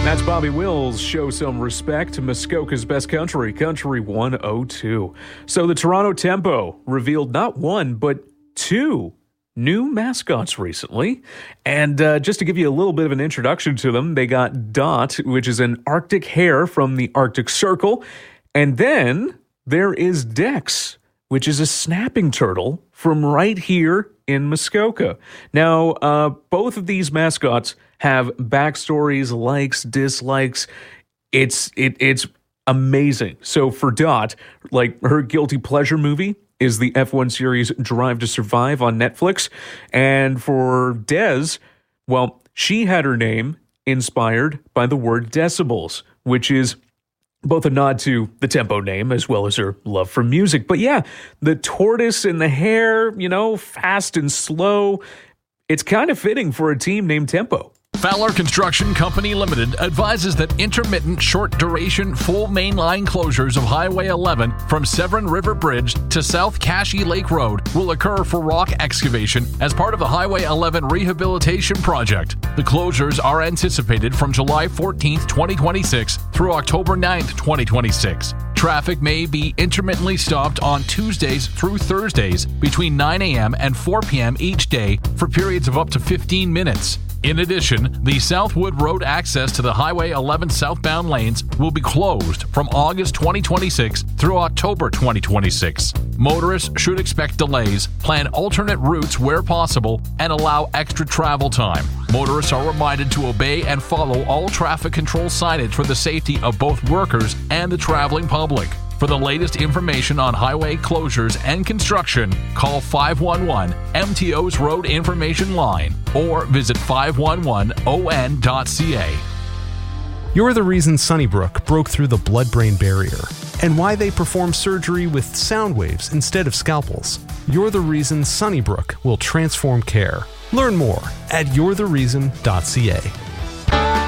That's Bobby Wills. Show some respect to Muskoka's best country, Country 102. So the Toronto Tempo revealed not one, but two new mascots recently. And just to give you a little bit of an introduction to them, they got Dot, which is an Arctic hare from the Arctic Circle. And then there is Dex, which is a snapping turtle from right here in Muskoka. Now, both of these mascots have backstories, likes, dislikes. It's amazing. So for Dot, like her guilty pleasure movie is the F1 series Drive to Survive on Netflix. And for Des, well, she had her name inspired by the word decibels, which is both a nod to the Tempo name as well as her love for music. But yeah, the tortoise and the hare, fast and slow. It's kind of fitting for a team named Tempo. Fowler Construction Company Limited advises that intermittent short-duration full mainline closures of Highway 11 from Severn River Bridge to South Cashie Lake Road will occur for rock excavation as part of the Highway 11 rehabilitation project. The closures are anticipated from July 14th, 2026 through October 9th, 2026. Traffic may be intermittently stopped on Tuesdays through Thursdays between 9 a.m. and 4 p.m. each day for periods of up to 15 minutes. In addition, the Southwood Road access to the Highway 11 southbound lanes will be closed from August 2026 through October 2026. Motorists should expect delays, plan alternate routes where possible, and allow extra travel time. Motorists are reminded to obey and follow all traffic control signage for the safety of both workers and the traveling public. For the latest information on highway closures and construction, call 511 MTO's Road Information Line or visit 511on.ca. You're the reason Sunnybrook broke through the blood-brain barrier and why they perform surgery with sound waves instead of scalpels. You're the reason Sunnybrook will transform care. Learn more at you'rethereason.ca.